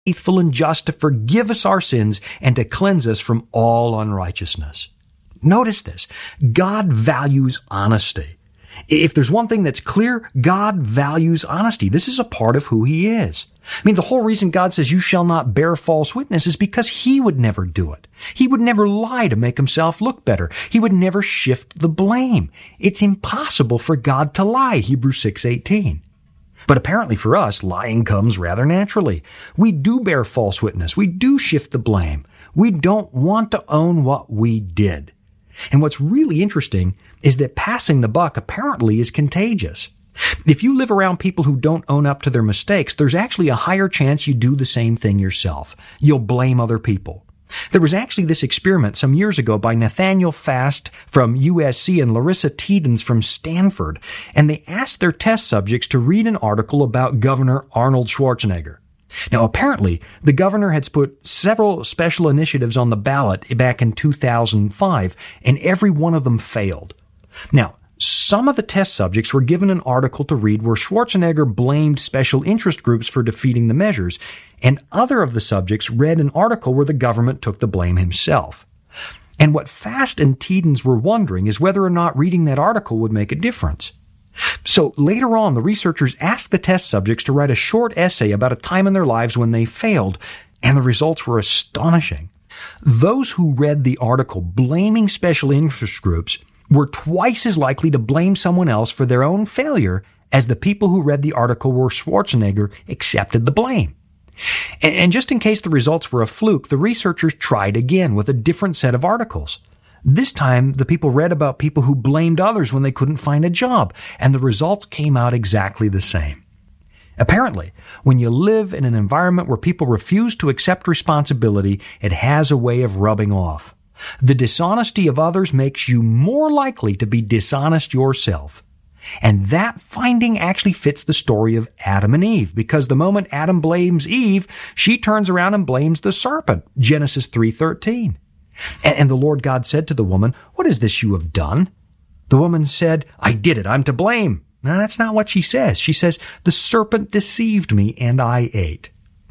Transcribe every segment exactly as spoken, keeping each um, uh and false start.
faithful and just to forgive us our sins and to cleanse us from all unrighteousness. Notice this. God values honesty. If there's one thing that's clear, God values honesty. This is a part of who He is. I mean, the whole reason God says you shall not bear false witness is because He would never do it. He would never lie to make Himself look better. He would never shift the blame. It's impossible for God to lie, Hebrews six eighteen. But apparently for us, lying comes rather naturally. We do bear false witness. We do shift the blame. We don't want to own what we did. And what's really interesting is that passing the buck apparently is contagious. If you live around people who don't own up to their mistakes, there's actually a higher chance you do the same thing yourself. You'll blame other people. There was actually this experiment some years ago by Nathaniel Fast from U S C and Larissa Tiedens from Stanford, and they asked their test subjects to read an article about Governor Arnold Schwarzenegger. Now, apparently, the governor had put several special initiatives on the ballot back in two thousand five, and every one of them failed. Now, some of the test subjects were given an article to read where Schwarzenegger blamed special interest groups for defeating the measures, and other of the subjects read an article where the government took the blame himself. And what Fast and Tiedens were wondering is whether or not reading that article would make a difference. So later on, the researchers asked the test subjects to write a short essay about a time in their lives when they failed, and the results were astonishing. Those who read the article blaming special interest groups were twice as likely to blame someone else for their own failure as the people who read the article where Schwarzenegger accepted the blame. And just in case the results were a fluke, the researchers tried again with a different set of articles. This time, the people read about people who blamed others when they couldn't find a job, and the results came out exactly the same. Apparently, when you live in an environment where people refuse to accept responsibility, it has a way of rubbing off. The dishonesty of others makes you more likely to be dishonest yourself. And that finding actually fits the story of Adam and Eve, because the moment Adam blames Eve, she turns around and blames the serpent, Genesis three thirteen. And the Lord God said to the woman, "What is this you have done?" The woman said, "I did it. I'm to blame." No, that's not what she says. She says, "The serpent deceived me and I ate."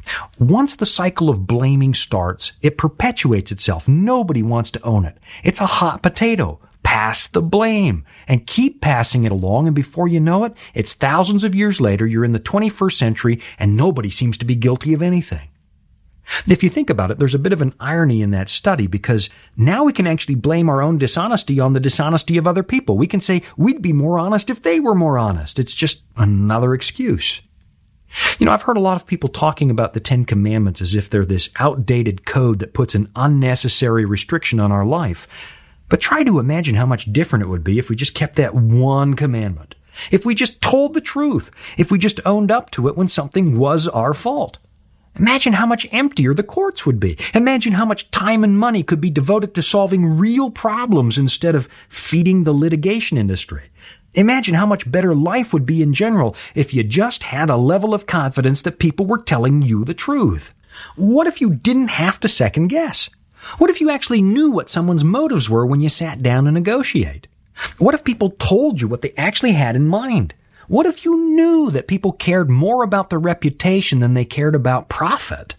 Once the cycle of blaming starts, it perpetuates itself. Nobody wants to own it. It's a hot potato. Pass the blame and keep passing it along, and before you know it, it's thousands of years later, you're in the twenty-first century, and nobody seems to be guilty of anything. If you think about it, there's a bit of an irony in that study, because now we can actually blame our own dishonesty on the dishonesty of other people. We can say we'd be more honest if they were more honest. It's just another excuse. You know, I've heard a lot of people talking about the Ten Commandments as if they're this outdated code that puts an unnecessary restriction on our life. But try to imagine how much different it would be if we just kept that one commandment. If we just told the truth. If we just owned up to it when something was our fault. Imagine how much emptier the courts would be. Imagine how much time and money could be devoted to solving real problems instead of feeding the litigation industry. Imagine how much better life would be in general if you just had a level of confidence that people were telling you the truth. What if you didn't have to second guess? What if you actually knew what someone's motives were when you sat down to negotiate? What if people told you what they actually had in mind? What if you knew that people cared more about their reputation than they cared about profit?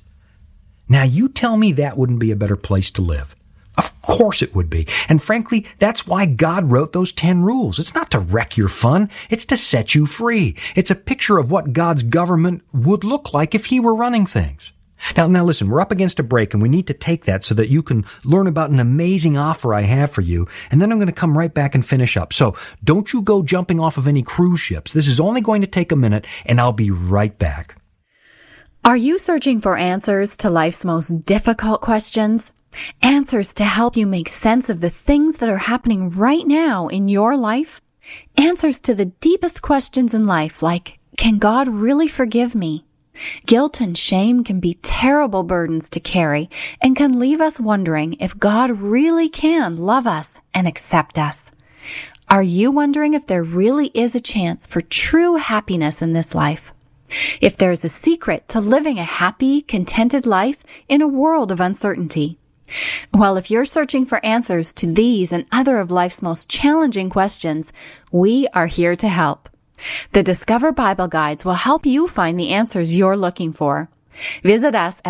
Now you tell me that wouldn't be a better place to live. Of course it would be. And frankly, that's why God wrote those ten rules. It's not to wreck your fun. It's to set you free. It's a picture of what God's government would look like if He were running things. Now, now listen, we're up against a break, and we need to take that so that you can learn about an amazing offer I have for you. And then I'm going to come right back and finish up. So don't you go jumping off of any cruise ships. This is only going to take a minute, and I'll be right back. Are you searching for answers to life's most difficult questions? Answers to help you make sense of the things that are happening right now in your life? Answers to the deepest questions in life, like, can God really forgive me? Guilt and shame can be terrible burdens to carry and can leave us wondering if God really can love us and accept us. Are you wondering if there really is a chance for true happiness in this life? If there's a secret to living a happy, contented life in a world of uncertainty? Well, if you're searching for answers to these and other of life's most challenging questions, we are here to help. The Discover Bible Guides will help you find the answers you're looking for. Visit us at